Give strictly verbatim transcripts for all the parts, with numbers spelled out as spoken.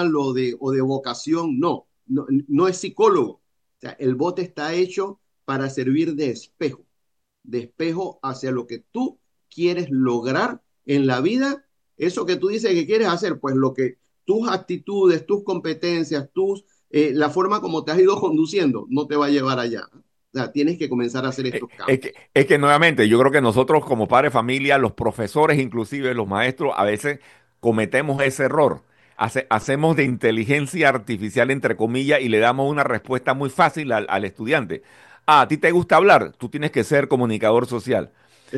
profesional o de, o de vocación, no, no, no es psicólogo. O sea, el bot está hecho para servir de espejo, de espejo hacia lo que tú quieres lograr en la vida, eso que tú dices que quieres hacer, pues lo que tus actitudes, tus competencias, tus, eh, la forma como te has ido conduciendo no te va a llevar allá. O sea, tienes que comenzar a hacer Es, estos es que, cambios. es que nuevamente, yo creo que nosotros como padres de familia, los profesores, inclusive los maestros, a veces cometemos ese error. Hace- hacemos de inteligencia artificial, entre comillas, y le damos una respuesta muy fácil al, al estudiante. Ah, a ti te gusta hablar, tú tienes que ser comunicador social.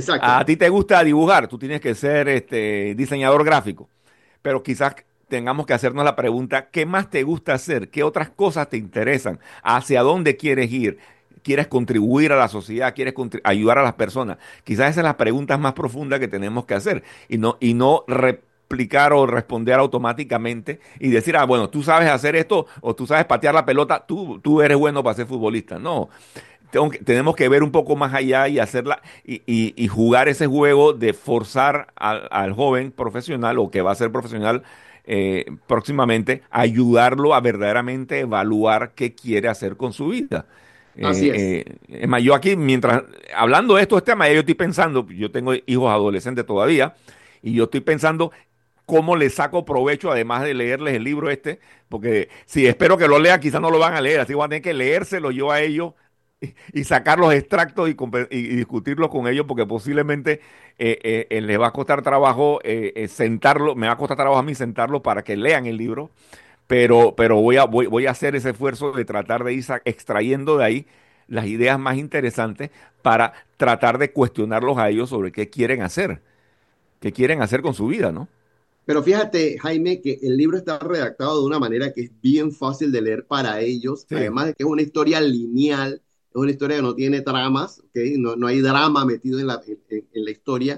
A Exacto. ti te gusta dibujar, tú tienes que ser este, diseñador gráfico. Pero quizás tengamos que hacernos la pregunta, ¿qué más te gusta hacer? ¿Qué otras cosas te interesan? ¿Hacia dónde quieres ir? ¿Quieres contribuir a la sociedad? ¿Quieres contri- ayudar a las personas? Quizás esas son las preguntas más profundas que tenemos que hacer y no, y no replicar o responder automáticamente y decir, ah, bueno, tú sabes hacer esto o tú sabes patear la pelota, tú, tú eres bueno para ser futbolista. No, tengo que- tenemos que ver un poco más allá y hacerla y, y- y jugar ese juego de forzar al, al joven profesional o que va a ser profesional eh, próximamente, ayudarlo a verdaderamente evaluar qué quiere hacer con su vida. Así es. Eh, eh, es más, yo aquí, mientras hablando de estos temas, yo estoy pensando, yo tengo hijos adolescentes todavía, y yo estoy pensando cómo les saco provecho, además de leerles el libro este, porque si espero que lo lean, quizás no lo van a leer, así voy a tener que leérselo yo a ellos y sacar los extractos y, compe- y- y discutirlos con ellos porque posiblemente eh, eh, eh, les va a costar trabajo eh, eh, sentarlo, me va a costar trabajo a mí sentarlo para que lean el libro, pero, pero voy a, voy, voy a hacer ese esfuerzo de tratar de ir sa- extrayendo de ahí las ideas más interesantes para tratar de cuestionarlos a ellos sobre qué quieren hacer, qué quieren hacer con su vida, ¿no? Pero fíjate, Jaime, que el libro está redactado de una manera que es bien fácil de leer para ellos, Sí, además de que es una historia lineal, es una historia que no tiene tramas, ¿okay? No, no hay drama metido en la, en, en la historia,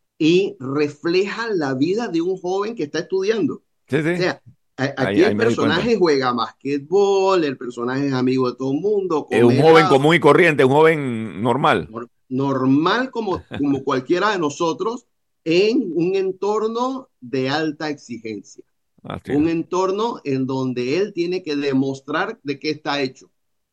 y refleja la vida de un joven que está estudiando. O sí, sí, sea, a- ahí, aquí ahí el me doy cuenta. personaje juega basquetbol, el personaje es amigo de todo el mundo, Es un come joven helado, común y corriente, un joven normal. nor- normal como, como cualquiera de nosotros, en un entorno de alta exigencia, Así es. un entorno en donde él tiene que demostrar de qué está hecho.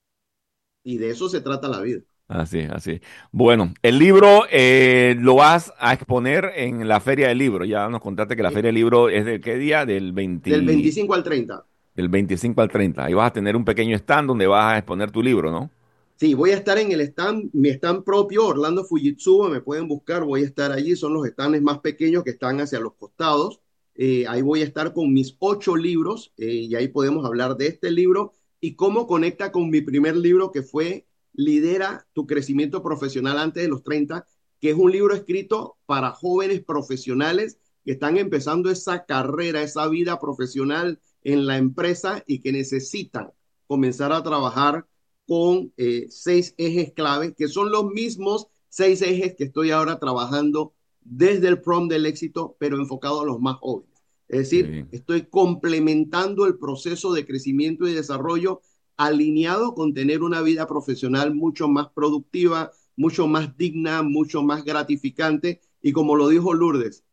Y de eso se trata la vida. Así, así. Bueno, el libro eh, lo vas a exponer en la Feria del Libro. Ya nos contaste que la Eh, Feria del Libro es de qué día, del del veinte, veinticinco al treinta. del veinticinco al treinta. Ahí vas a tener un pequeño stand donde vas a exponer tu libro, ¿no? Sí, voy a estar en el stand, mi stand propio, Orlando Fujitsu, me pueden buscar, voy a estar allí, son los stands más pequeños que están hacia los costados. Eh, ahí voy a estar con mis ocho libros eh, y ahí podemos hablar de este libro y cómo conecta con mi primer libro que fue Lidera tu crecimiento profesional antes de los treinta, que es un libro escrito para jóvenes profesionales que están empezando esa carrera, esa vida profesional en la empresa y que necesitan comenzar a trabajar con eh, seis ejes clave, que son los mismos seis ejes que estoy ahora trabajando desde el prom del éxito, pero enfocado a los más jóvenes. Es Qué decir, bien. estoy complementando el proceso de crecimiento y desarrollo alineado con tener una vida profesional mucho más productiva, mucho más digna, mucho más gratificante y como lo dijo Lourdes,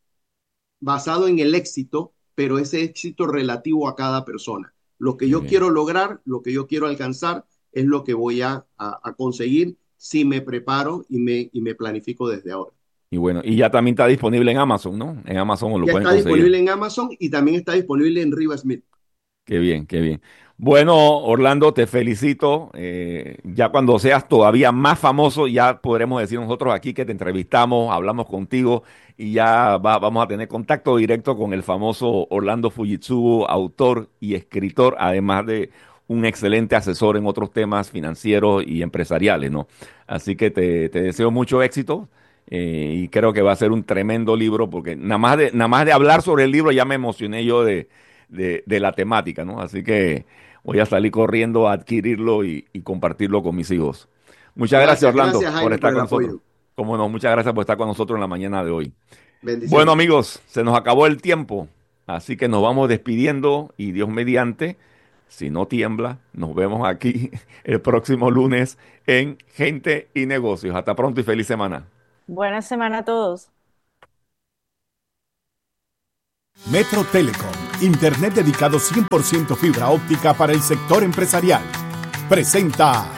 basado en el éxito, pero ese éxito relativo a cada persona. Lo que Qué yo bien. quiero lograr, lo que yo quiero alcanzar, es lo que voy a, a, a conseguir si me preparo y me, y me planifico desde ahora. Y bueno, y ya también está disponible en Amazon, ¿no? En Amazon lo Ya pueden está conseguir. disponible en Amazon y también está disponible en Riva Smith. Qué bien, qué bien. Bueno, Orlando, te felicito. Eh, ya cuando seas todavía más famoso, ya podremos decir nosotros aquí que te entrevistamos, hablamos contigo y ya va- vamos a tener contacto directo con el famoso Orlando Fujitsugu, autor y escritor, además de un excelente asesor en otros temas financieros y empresariales, ¿no? Así que te, te deseo mucho éxito. Eh, y creo que va a ser un tremendo libro porque nada más de, nada más de hablar sobre el libro ya me emocioné yo de de, de la temática, ¿no? Así que voy a salir corriendo a adquirirlo y, y compartirlo con mis hijos. Muchas gracias, Gracias, Orlando, gracias por Jaime por estar el con nosotros. apoyo. Cómo no, muchas gracias por estar con nosotros en la mañana de hoy. Bueno, Bendiciones. amigos, se nos acabó el tiempo, así que nos vamos despidiendo y Dios mediante, si no tiembla, nos vemos aquí el próximo lunes en Gente y Negocios. Hasta pronto y feliz semana. Buena semana a todos. Metro Telecom Internet dedicado cien por ciento fibra óptica para el sector empresarial. Presenta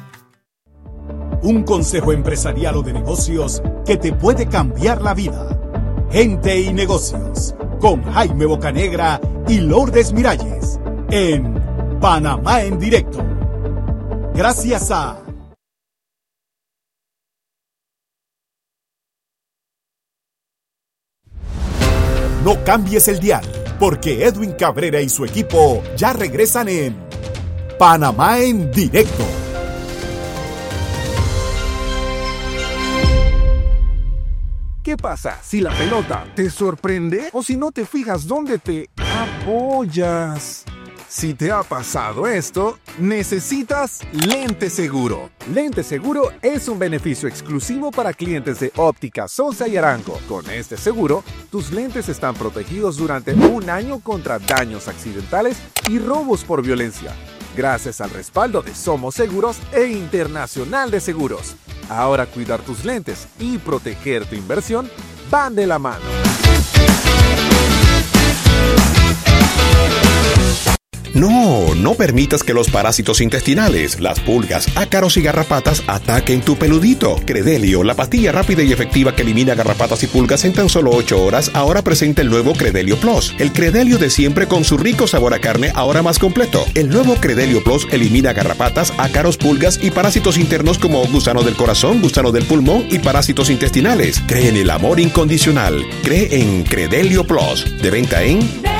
un consejo empresarial o de negocios que te puede cambiar la vida. Gente y Negocios, con Jaime Bocanegra y Lourdes Miralles, en Panamá en Directo. Gracias a... No cambies el dial, porque Edwin Cabrera y su equipo ya regresan en Panamá en Directo. ¿Qué pasa si la pelota te sorprende o si no te fijas dónde te apoyas? Si te ha pasado esto, necesitas Lente Seguro. Lente Seguro es un beneficio exclusivo para clientes de Óptica Sosa y Arango. Con este seguro, tus lentes están protegidos durante un año contra daños accidentales y robos por violencia, gracias al respaldo de Somos Seguros e Internacional de Seguros. Ahora cuidar tus lentes y proteger tu inversión van de la mano. No, no permitas que los parásitos intestinales, las pulgas, ácaros y garrapatas ataquen tu peludito. Credelio, la pastilla rápida y efectiva que elimina garrapatas y pulgas en tan solo ocho horas, ahora presenta el nuevo Credelio Plus. El Credelio de siempre con su rico sabor a carne, ahora más completo. El nuevo Credelio Plus elimina garrapatas, ácaros, pulgas y parásitos internos como gusano del corazón, gusano del pulmón y parásitos intestinales. Cree en el amor incondicional. Cree en Credelio Plus. De venta en...